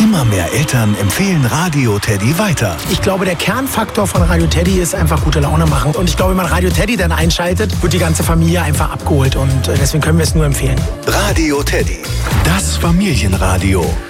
Immer mehr Eltern empfehlen Radio Teddy weiter. Ich glaube, der Kernfaktor von Radio Teddy ist einfach gute Laune machen. Und ich glaube, wenn man Radio Teddy dann einschaltet, wird die ganze Familie einfach abgeholt. Und deswegen können wir es nur empfehlen. Radio Teddy, das Familienradio.